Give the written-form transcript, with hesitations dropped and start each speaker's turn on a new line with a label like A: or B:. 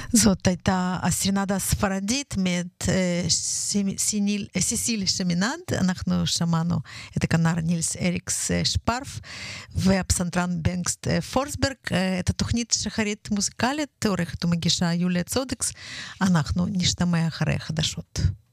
A: זאת הייתה הסרנדה הספרדית מאת סיסיל שמינד. אנחנו שמענו את הכנר נילס אריקס שפרף והפסנתרן בנגסט פורסברג. את התוכנית שחרית מוזיקלית עורכת ומגישה יוליה צודקס. אנחנו נשתמע אחרי החדשות.